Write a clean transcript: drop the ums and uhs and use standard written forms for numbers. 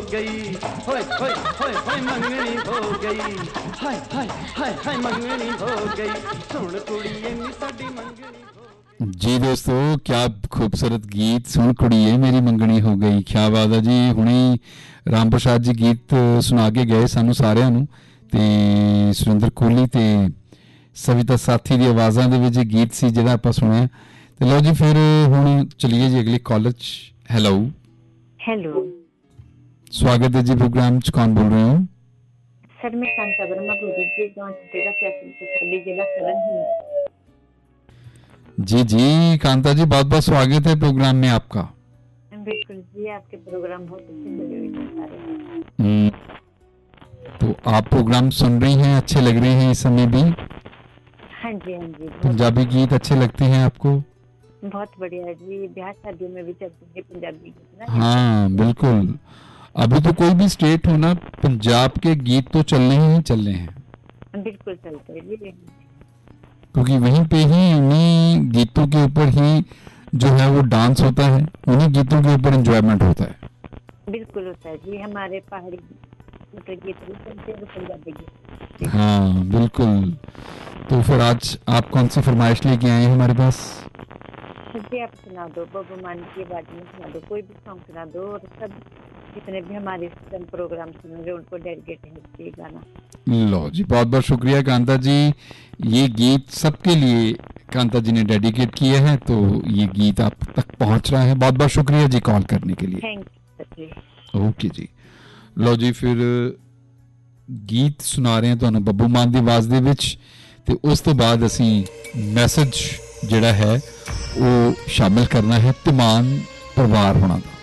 गई, होए होए होए होए मंगनी हो गई, हाय हाय हाय हाय मंगनी हो गई, सुन कुड़िए नी साडी मंगनी हो गई। जी दोस्तों, क्या खूबसूरत गीत सुन कुड़िए मेरी मंगनी हो गई। क्या बात है जी। हुणे राम प्रसाद जी गीत सुना के गए सानू सारिਆਂ ਨੂੰ ਤੇ ਸੁਰਿੰਦਰ ਕੋਹਲੀ ਤੇ ਸਵਿਤਾ ਸਾਥੀ ਦੀ ਆਵਾਜ਼ਾਂ ਦੇ ਵਿੱਚ ਗੀਤ ਸੀ ਜਿਹੜਾ ਆਪਾਂ ਸੁਣਿਆ। ਤੇ ਲਓ ਜੀ ਫਿਰ ਹੁਣ ਚਲੀਏ ਜੀ ਅਗਲੀ ਕਾਲਰ 'ਚ। ਹੈਲੋ हेलो स्वागत है जी प्रोग्राम च। कौन बोल रहे हो? सर, मैं कांता वर्मा बोल रही थी, गांव छटेरा तहसील तसल्ली, जिला सलन हूँ। जी जी कांता जी, बहुत बहुत स्वागत है प्रोग्राम में आपका। बिल्कुल जी, आपके प्रोग्राम बहुत अच्छे लगे हुए हैं सारे। तो आप प्रोग्राम सुन रही हैं, अच्छे लग रहे हैं इस समय भी? हाँ जी हाँ जी, पंजाबी गीत अच्छे लगते हैं आपको? बहुत बढ़िया है जी। ब्याह शादियों में भी चलते हैं पंजाबी गीत ना। हाँ बिल्कुल। अभी तो कोई भी स्टेट हो ना, पंजाब के गीत तो चलने ही चलने हैं। बिल्कुल चलते हैं जी। क्योंकि वहीं पे ही उन्हीं गीतों के ऊपर ही जो है वो डांस होता है, उन्हीं गीतों के ऊपर एंजॉयमेंट होता है। बिल्कुल होता है जी। हमारे पहाड़ी गीत भी चलते हैं, पंजाबी गीत। हाँ बिल्कुल। तो फिर आज आप कौन सी फरमाइश लेके आए हैं हमारे पास? जी आप सुना दो, बब्बू मान की आवाज में सुना दो, कोई भी सॉन्ग सुना दो, और सब जितने भी हमारे प्रोग्राम सुनेंगे उनको डेडिकेट है ये गाना। लो जी, बहुत बहुत शुक्रिया कांता जी। ये गीत सबके लिए कांता जी ने डेडिकेट किए हैं, तो ये गीत आप तक पहुंच रहा है। बहुत बहुत शुक्रिया जी कॉल करने के लिए। Thank you. ओके जी। लो जी फिर गीत सुना रहे हैं ਤੁਹਾਨੂੰ ਬੱਬੂ ਮਾਨ ਦੀ ਆਵਾਜ਼ ਦੇ ਵਿੱਚ, ਤੇ ਉਸ ਤੋਂ ਬਾਅਦ ਅਸੀਂ ਮੈਸੇਜ ਜਿਹੜਾ ਹੈ ਉਹ ਸ਼ਾਮਿਲ ਕਰਨਾ ਹੈ ਧਮਾਨ ਪਰਿਵਾਰ ਹੋਣਾ ਦਾ।